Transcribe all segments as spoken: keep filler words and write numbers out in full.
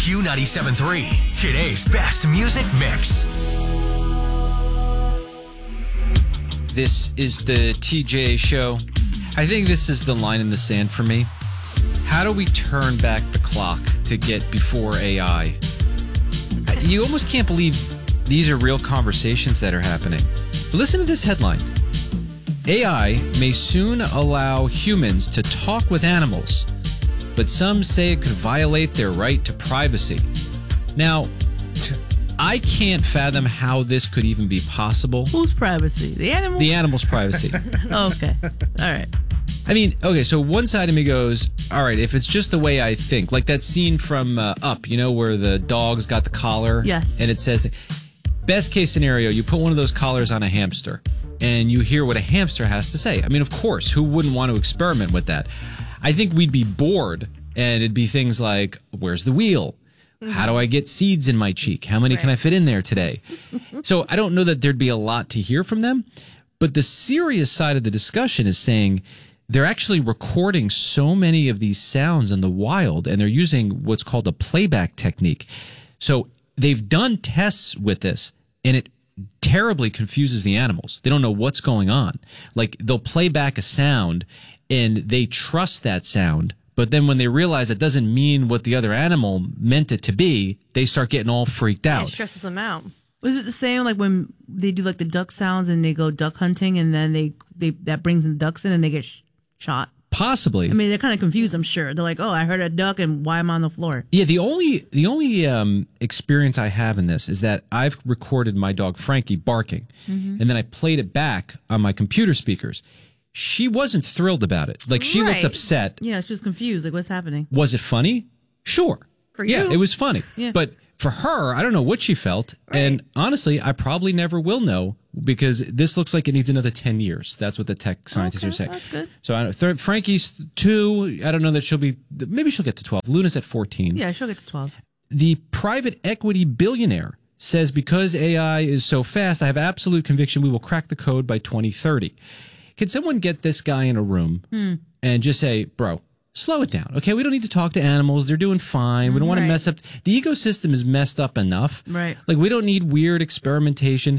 Q ninety-seven point three, today's best music mix. This is the T J Show. I think this is the line in the sand for me. How do we turn back the clock to get before A I? You almost can't believe these are real conversations that are happening. Listen to this headline. A I may soon allow humans to talk with animals, but some say it could violate their right to privacy. Now, I can't fathom how this could even be possible. Whose privacy? The animal? The animal's privacy. Okay. All right. I mean, okay, so one side of me goes, all right, if it's just the way I think, like that scene from uh, Up, you know, where the dog's got the collar. Yes. And it says, best case scenario, you put one of those collars on a hamster and you hear what a hamster has to say. I mean, of course, who wouldn't want to experiment with that? I think we'd be bored and it'd be things like, where's the wheel? How do I get seeds in my cheek? How many right. can I fit in there today? So I don't know that there'd be a lot to hear from them. But the serious side of the discussion is saying they're actually recording so many of these sounds in the wild, and they're using what's called a playback technique. So they've done tests with this, and it terribly confuses the animals. They don't know what's going on. Like, they'll play back a sound, and they trust that sound. But then when they realize it doesn't mean what the other animal meant it to be, they start getting all freaked out. It stresses them out. Was it the same like when they do like the duck sounds and they go duck hunting and then they, they that brings the ducks in and they get sh- shot? Possibly. I mean, they're kind of confused, I'm sure. They're like, oh, I heard a duck and why am I on the floor? Yeah, the only the only um, experience I have in this is that I've recorded my dog Frankie barking, mm-hmm. and then I played it back on my computer speakers. She wasn't thrilled about it. Like, she right. looked upset. Yeah, she was confused. Like, what's happening? Was it funny? Sure. For you. Yeah, it was funny. Yeah. But for her, I don't know what she felt. Right. And honestly, I probably never will know because this looks like it needs another ten years. That's what the tech scientists okay, are saying. That's good. So I don't, th- Frankie's two. I don't know that she'll be, maybe she'll get to twelve. Luna's at fourteen. Yeah, she'll get to twelve. The private equity billionaire says because A I is so fast, I have absolute conviction we will crack the code by twenty thirty. Can someone get this guy in a room hmm. and just say, bro, slow it down. Okay, we don't need to talk to animals. They're doing fine. We don't want right. to mess up. The ecosystem is messed up enough. Right. Like, we don't need weird experimentation.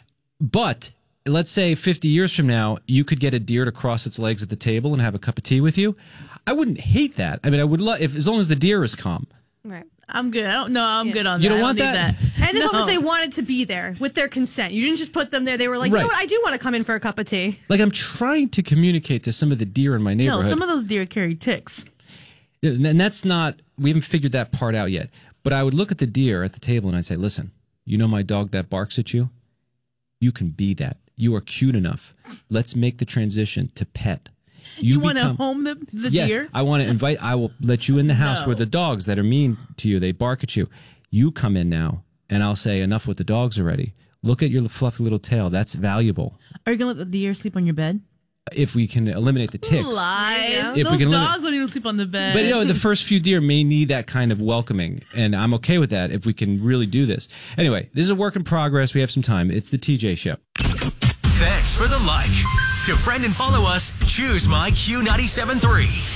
But let's say fifty years from now, you could get a deer to cross its legs at the table and have a cup of tea with you. I wouldn't hate that. I mean, I would love, if as long as the deer is calm. Right. I'm good. I don't, no, I'm Yeah. good on You that. don't I want don't that? need that. And as No. long as they wanted to be there with their consent. You didn't just put them there. They were like, Right. you know what? I do want to come in for a cup of tea. Like, I'm trying to communicate to some of the deer in my No, neighborhood. some of those deer carry ticks. And that's not, we haven't figured that part out yet. But I would look at the deer at the table and I'd say, listen, you know my dog that barks at you? You can be that. You are cute enough. Let's make the transition to pet. You, you want to become, home the, the yes, deer? I want to invite, I will let you in the house No. where the dogs that are mean to you, they bark at you. You come in now and I'll say enough with the dogs already. Look at your fluffy little tail. That's valuable. Are you going to let the deer sleep on your bed? If we can eliminate the ticks. Lies. If Those we can dogs limit- don't even sleep on the bed. But you know, the first few deer may need that kind of welcoming, and I'm okay with that if we can really do this. Anyway, this is a work in progress. We have some time. It's the T J Show. Thanks for the like. To friend and follow us, choose My Q ninety-seven point three.